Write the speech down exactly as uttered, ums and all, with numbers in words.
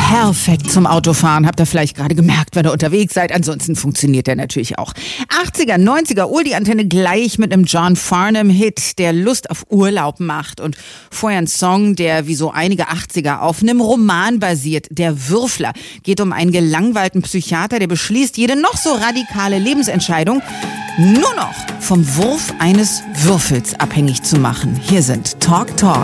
perfekt zum Autofahren. Habt ihr vielleicht gerade gemerkt, wenn ihr unterwegs seid. Ansonsten funktioniert der natürlich auch. achtziger, neunziger, Oldie Antenne gleich mit einem John Farnham-Hit, der Lust auf Urlaub macht. Und vorher ein Song, der wie so einige achtziger auf einem Roman basiert. Der Würfler. Geht um einen gelangweilten Psychiater, der beschließt, jede noch so radikale Lebensentscheidung nur noch vom Wurf eines Würfels abhängig zu machen. Hier sind Talk Talk.